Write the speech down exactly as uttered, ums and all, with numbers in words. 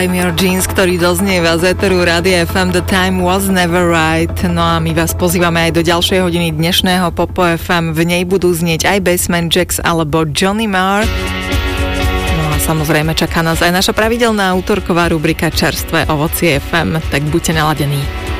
I'm Your Jeans, ktorý doznieva z éteru Rádia ef em. The Time Was Never Right. No a my vás pozývame aj do ďalšej hodiny dnešného Popo ef em. V nej budú znieť aj Basement Jaxx alebo Johnny Marr. No a samozrejme čaká nás aj naša pravidelná autorková rubrika Čerstvé ovocie ef em. Tak buďte naladení.